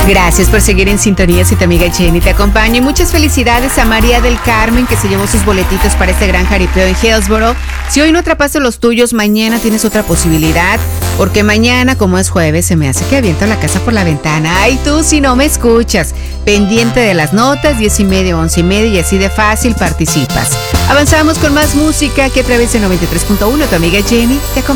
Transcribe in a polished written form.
Gracias por seguir en sintonía, si tu amiga Jenny te acompaña. Y muchas felicidades a María del Carmen, que se llevó sus boletitos para este gran jaripeo en Hillsboro. Si hoy no atrapaste los tuyos, mañana tienes otra posibilidad, porque mañana, como es jueves, se me hace que aviento la casa por la ventana. Ay, tú si no me escuchas, pendiente de las notas, 10:30, 11:30, y así de fácil participas. Avanzamos con más música que a través de 93.1, tu amiga Jenny te acompaña.